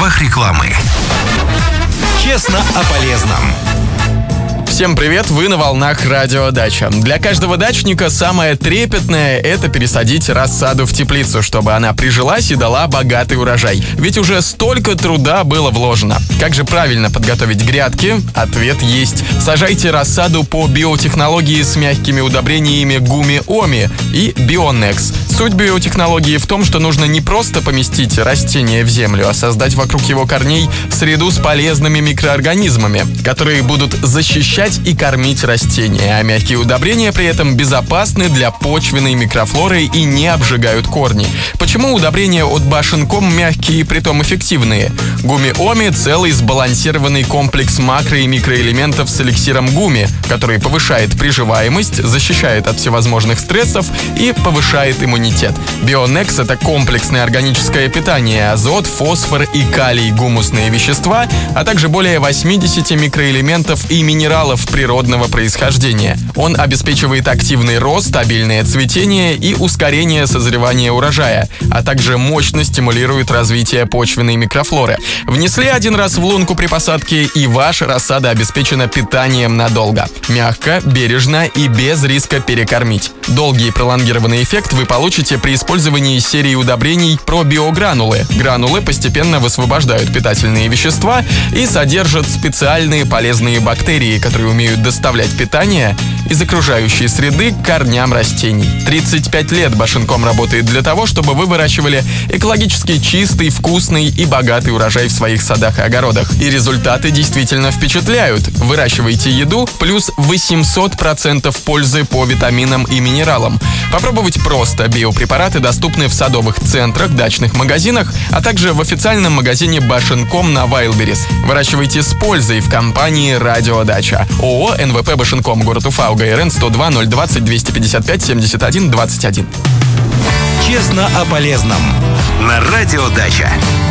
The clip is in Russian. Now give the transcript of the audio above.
правах рекламы. Честно о полезном. Всем привет, вы на волнах Радио Дача. Для каждого дачника самое трепетное – это пересадить рассаду в теплицу, чтобы она прижилась и дала богатый урожай. Ведь уже столько труда было вложено. Как же правильно подготовить грядки? Ответ есть. Сажайте рассаду по биотехнологии с мягкими удобрениями Гуми-Оми и Bionexx. Суть биотехнологии в том, что нужно не просто поместить растение в землю, а создать вокруг его корней среду с полезными микроорганизмами, которые будут защищать и кормить растения, а мягкие удобрения при этом безопасны для почвенной микрофлоры и не обжигают корни. Почему удобрения от Башенком мягкие и притом эффективные? Гуми-Оми – целый сбалансированный комплекс макро- и микроэлементов с эликсиром гуми, который повышает приживаемость, защищает от всевозможных стрессов и повышает иммунитет. Bionexx – это комплексное органическое питание, азот, фосфор и калий, гумусные вещества, а также более 80 микроэлементов и минералов природного происхождения. Он обеспечивает активный рост, стабильное цветение и ускорение созревания урожая, а также мощно стимулирует развитие почвенной микрофлоры. Внесли один раз в лунку при посадке, и ваша рассада обеспечена питанием надолго. Мягко, бережно и без риска перекормить. Долгий и пролонгированный эффект вы получите при использовании серии удобрений пробиогранулы. Гранулы постепенно высвобождают питательные вещества и содержат специальные полезные бактерии, которые умеют доставлять питание из окружающей среды к корням растений. 35 лет Башенком работает для того, чтобы вы выращивали экологически чистый, вкусный и богатый урожай в своих садах и огородах. И результаты действительно впечатляют. Выращивайте еду плюс 800% пользы по витаминам и минералам. Попробовать просто. Биопрепараты доступны в садовых центрах, дачных магазинах, а также в официальном магазине Башенком на Wildberries. Выращивайте с пользой в компании Радио Дача. ООО «НВП Башенком», город Уфа, УГРН 102 020 255 71 21. Честно о полезном. На Радио Дача.